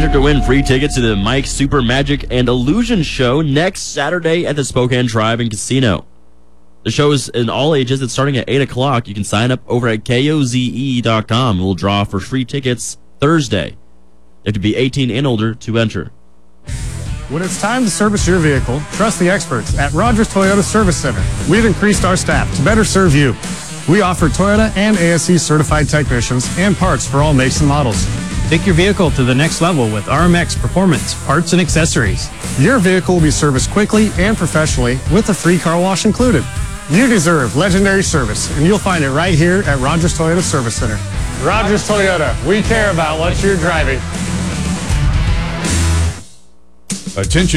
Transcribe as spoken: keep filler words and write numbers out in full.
Enter to win free tickets to the Mike Super Magic and Illusion Show next Saturday at the Spokane Tribe and Casino. The show is in all ages. It's starting at eight o'clock. You can sign up over at K O Z E dot com. We'll draw for free tickets Thursday. You have to be eighteen and older to enter. When it's time to service your vehicle, trust the experts at Rogers Toyota Service Center. We've increased our staff to better serve you. We offer Toyota and A S E certified technicians and parts for all makes and models. Take your vehicle to the next level with R M X Performance, parts and accessories. Your vehicle will be serviced quickly and professionally with a free car wash included. You deserve legendary service, and you'll find it right here at Rogers Toyota Service Center. Rogers Toyota, we care about what you're driving. Attention.